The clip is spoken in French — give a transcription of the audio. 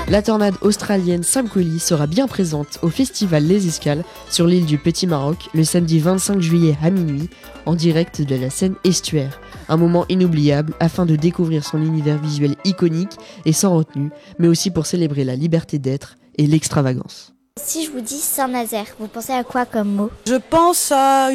La tornade australienne Sam Collie sera bien présente au festival Les Escales sur l'île du Petit Maroc le samedi 25 juillet à minuit en direct de la scène estuaire. Un moment inoubliable afin de découvrir son univers visuel iconique et sans retenue, mais aussi pour célébrer la liberté d'être et l'extravagance. Si je vous dis Saint-Nazaire, vous pensez à quoi comme mot ? Je pense à